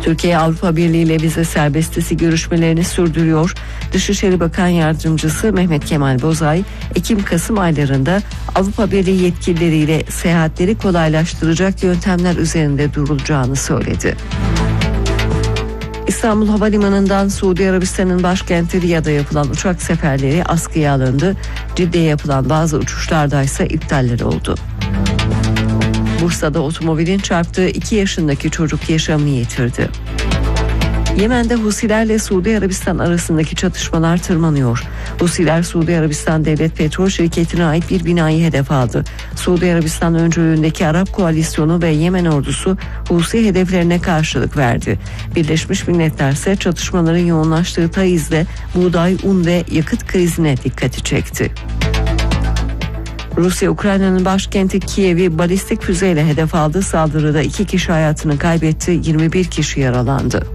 Türkiye Avrupa Birliği ile vize serbestisi görüşmelerini sürdürüyor. Dışişleri Bakan Yardımcısı Mehmet Kemal Bozay, Ekim-Kasım aylarında Avrupa Birliği yetkilileriyle seyahatleri kolaylaştıracak yöntemler üzerinde durulacağını söyledi. İstanbul Havalimanı'ndan Suudi Arabistan'ın başkenti Riyad'a yapılan uçak seferleri askıya alındı. Cidde'ye yapılan bazı uçuşlarda ise iptaller oldu. Bursa'da otomobilin çarptığı 2 yaşındaki çocuk yaşamını yitirdi. Yemen'de Husilerle Suudi Arabistan arasındaki çatışmalar tırmanıyor. Husiler Suudi Arabistan Devlet Petrol Şirketi'ne ait bir binayı hedef aldı. Suudi Arabistan öncülüğündeki Arap Koalisyonu ve Yemen ordusu Husi hedeflerine karşılık verdi. Birleşmiş Milletler ise çatışmaların yoğunlaştığı Taiz'de buğday, un ve yakıt krizine dikkati çekti. Rusya, Ukrayna'nın başkenti Kiev'i balistik füzeyle hedef aldı. Saldırıda 2 kişi hayatını kaybetti, 21 kişi yaralandı.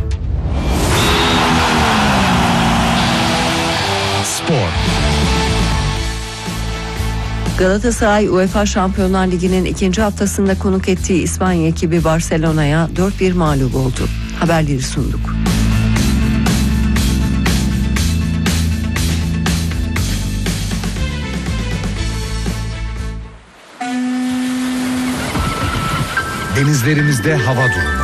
Spor. Galatasaray UEFA Şampiyonlar Ligi'nin 2. haftasında konuk ettiği İspanya ekibi Barcelona'ya 4-1 mağlup oldu. Haberleri sunduk. Denizlerimizde hava durumu.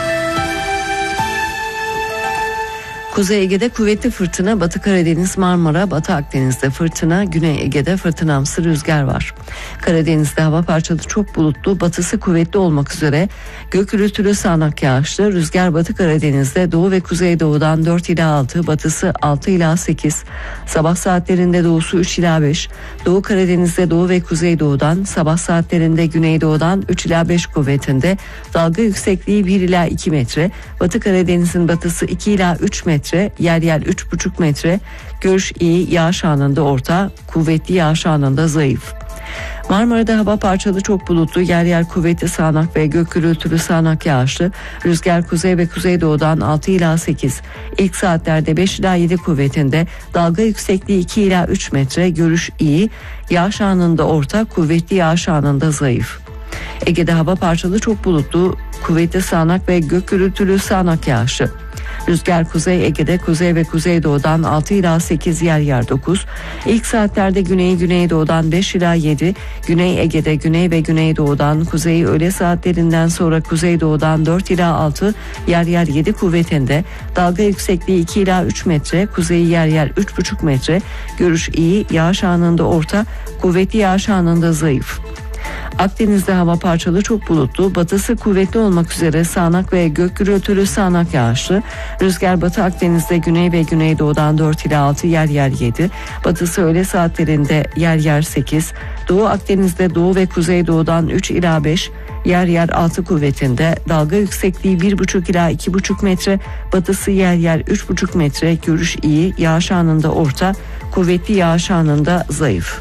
Kuzey Ege'de kuvvetli fırtına, Batı Karadeniz, Marmara, Batı Akdeniz'de fırtına, Güney Ege'de fırtınamsı rüzgar var. Karadeniz'de hava parçalı çok bulutlu, batısı kuvvetli olmak üzere gök gürültülü sağanak yağışlı, rüzgar Batı Karadeniz'de doğu ve kuzeydoğudan 4 ila 6, batısı 6 ila 8, sabah saatlerinde doğusu 3 ila 5, Doğu Karadeniz'de doğu ve kuzeydoğudan, sabah saatlerinde güneydoğudan 3 ila 5 kuvvetinde, dalga yüksekliği 1 ila 2 metre, Batı Karadeniz'in batısı 2 ila 3 metre, yer yer 3,5 metre, görüş iyi, yağış anında orta, kuvvetli yağış anında zayıf. Marmara'da hava parçalı çok bulutlu, yer yer kuvvetli sağanak ve gök gürültülü sağanak yağışlı, rüzgar kuzey ve kuzeydoğudan 6 ila 8, ilk saatlerde 5 ila 7 kuvvetinde, dalga yüksekliği 2 ila 3 metre, görüş iyi, yağış anında orta, kuvvetli yağış anında zayıf. Ege'de hava parçalı çok bulutlu, kuvvetli sağanak ve gök gürültülü sağanak yağışlı. Rüzgar Kuzey Ege'de kuzey ve kuzeydoğudan 6 ila 8, yer yer 9. İlk saatlerde güneydoğudan 5 ila 7. Güney Ege'de güney ve güneydoğudan, kuzey öğle saatlerinden sonra kuzeydoğudan 4 ila 6, yer yer 7 kuvvetinde. Dalga yüksekliği 2 ila 3 metre, kuzeyi yer yer 3,5 metre. Görüş iyi, yağış anında orta, kuvvetli yağış anında zayıf. Akdeniz'de hava parçalı çok bulutlu, batısı kuvvetli olmak üzere sağanak ve gök gürültülü sağanak yağışlı. Rüzgar Batı Akdeniz'de güney ve güneydoğudan 4 ila 6, yer yer 7. Batısı öğle saatlerinde yer yer 8. Doğu Akdeniz'de doğu ve kuzeydoğudan 3 ila 5, yer yer 6 kuvvetinde. Dalga yüksekliği 1,5 ila 2,5 metre, batısı yer yer 3,5 metre. Görüş iyi, yağış anında orta, kuvvetli yağış anında zayıf.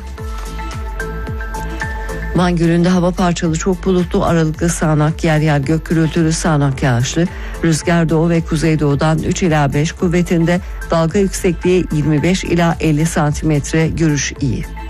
Van Gölü'nde hava parçalı çok bulutlu, aralıklı sağanak, yer yer gök gürültülü sağanak yağışlı. Rüzgar doğu ve kuzeydoğudan 3 ila 5 kuvvetinde, dalga yüksekliği 25 ila 50 santimetre, görüş iyi.